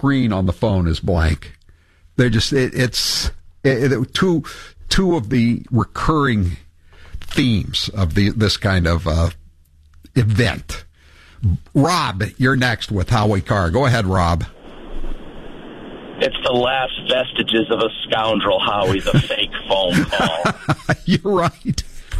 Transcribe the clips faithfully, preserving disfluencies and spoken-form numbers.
screen on the phone is blank. They're just, it, it's it, it, two, two of the recurring themes of the this kind of uh, event. Rob, you're next with Howie Carr. Go ahead, Rob. It's the last vestiges of a scoundrel, Howie, the fake phone call. You're right.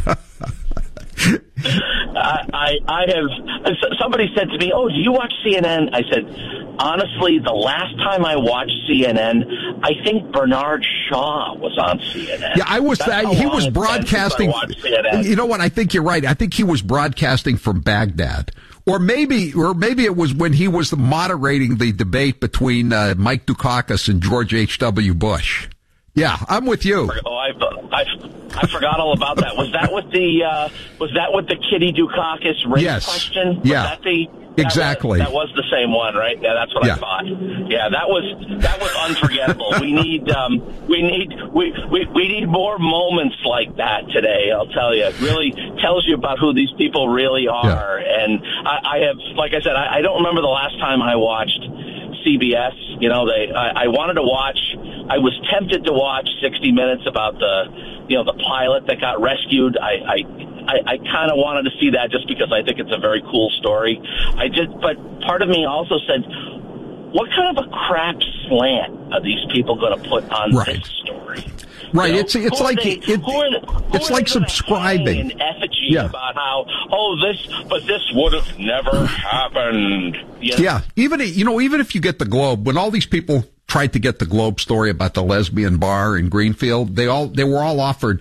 I, I, I have, somebody said to me, oh, do you watch C N N? I said, honestly, the last time I watched C N N, I think Bernard Shaw was on C N N. Yeah, I was, uh, he was broadcasting. You know what? I think you're right. I think he was broadcasting from Baghdad. Or maybe, or maybe it was when he was moderating the debate between uh, Mike Dukakis and George H W. Bush. Yeah, I'm with you. Oh, I, I, I forgot all about that. Was that with the uh, was that with the Kitty Dukakis race yes. question? Was yeah, that the, exactly. That was, that was the same one, right? Yeah, that's what yeah. I thought. Yeah, that was that was unforgettable. we need um, we need we, we we need more moments like that today. I'll tell you, it really tells you about who these people really are. Yeah. And I, I have, like I said, I, I don't remember the last time I watched C B S. You know, they I, I wanted to watch. I was tempted to watch sixty minutes about the, you know, the pilot that got rescued. I I, I, I kind of wanted to see that just because I think it's a very cool story. I did, but part of me also said, what kind of a crap slant are these people going to put on right. this story? Right, You know, it's it's like they, it, who are they, who it's are like they gonna subscribing. hang an effigy yeah. about how oh this, but this would have never happened. You know? Yeah, even you know, even if you get the Globe, when all these people tried to get the Globe story about the lesbian bar in Greenfield, they all they were all offered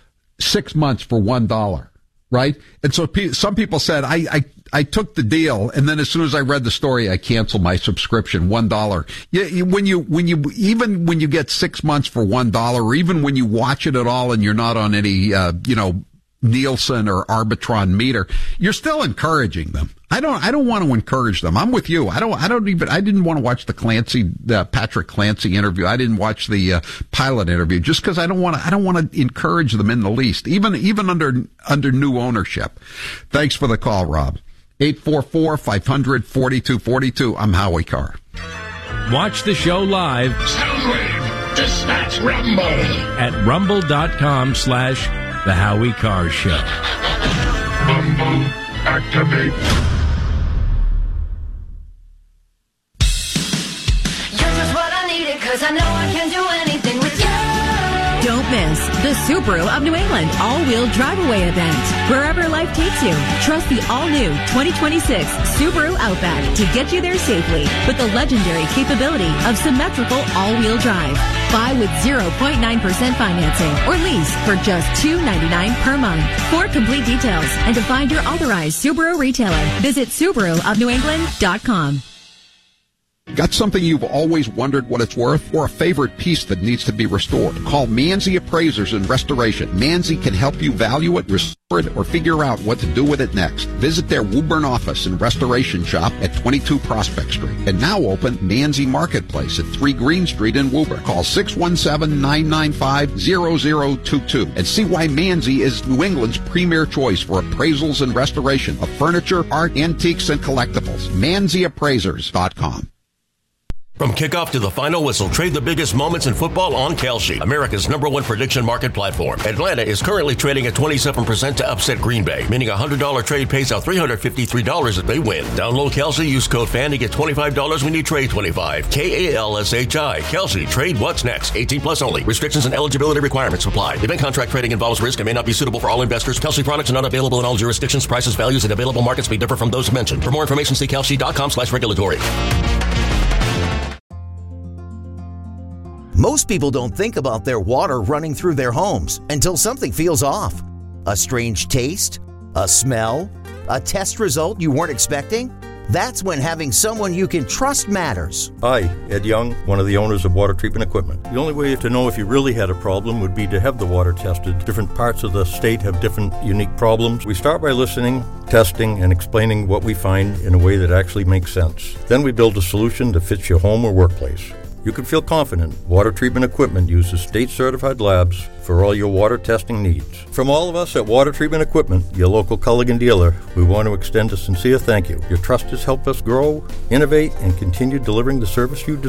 six months for one dollar, right? And so pe- some people said, I, I I took the deal, and then as soon as I read the story, I canceled my subscription. One dollar. You, you, when you when you even when you get six months for one dollar, or even when you watch it at all, and you're not on any uh, you know Nielsen or Arbitron meter, you're still encouraging them. I don't I don't want to encourage them. I'm with you. I don't I don't even I didn't want to watch the Clancy the Patrick Clancy interview. I didn't watch the uh, pilot interview just because I don't want to I don't want to encourage them in the least, even even under under new ownership. Thanks for the call, Rob. eight four four, five hundred, forty-two forty-two. I'm Howie Carr. Watch the show live. Soundwave, dispatch Rumble. At rumble.com slash The Howie Carr Show. Rumble, activate. You're just what I needed, cause I know I can do anything with you. Don't miss the Subaru of New England all-wheel drive-away event. Wherever life takes you, trust the all-new twenty twenty-six Subaru Outback to get you there safely with the legendary capability of symmetrical all-wheel drive. Buy with zero point nine percent financing or lease for just two hundred ninety-nine dollars per month. For complete details and to find your authorized Subaru retailer, visit Subaru of New England dot com. Got something you've always wondered what it's worth, or a favorite piece that needs to be restored? Call Manzi Appraisers and Restoration. Manzi can help you value it, restore it, or figure out what to do with it next. Visit their Woburn office and restoration shop at twenty-two Prospect Street. And now open Manzi Marketplace at three Green Street in Woburn. Call six one seven, nine nine five, zero zero two two and see why Manzi is New England's premier choice for appraisals and restoration of furniture, art, antiques, and collectibles. Manzi Appraisers dot com. From kickoff to the final whistle, trade the biggest moments in football on Kalshi, America's number one prediction market platform. Atlanta is currently trading at twenty-seven percent to upset Green Bay, meaning a one hundred dollars trade pays out three hundred fifty-three dollars if they win. Download Kalshi, use code FAN to get twenty-five dollars when you trade twenty-five. K A L S H I. Kalshi. Trade what's next. eighteen plus only. Restrictions and eligibility requirements apply. Event contract trading involves risk and may not be suitable for all investors. Kalshi products are not available in all jurisdictions. Prices, values, and available markets may differ from those mentioned. For more information, see Kalshi.com slash regulatory. Most people don't think about their water running through their homes until something feels off. A strange taste? A smell? A test result you weren't expecting? That's when having someone you can trust matters. Hi, Ed Young, one of the owners of Water Treatment Equipment. The only way to know if you really had a problem would be to have the water tested. Different parts of the state have different unique problems. We start by listening, testing, and explaining what we find in a way that actually makes sense. Then we build a solution that fits your home or workplace. You can feel confident Water Treatment Equipment uses state-certified labs for all your water testing needs. From all of us at Water Treatment Equipment, your local Culligan dealer, we want to extend a sincere thank you. Your trust has helped us grow, innovate, and continue delivering the service you deserve.